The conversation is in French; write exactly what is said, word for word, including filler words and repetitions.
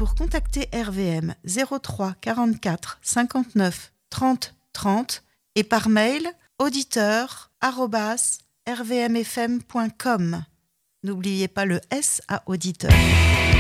pour contacter R V M zéro trois quarante-quatre cinquante-neuf trente trente et par mail auditeur arobase r v m f m point com. N'oubliez pas le S à auditeur.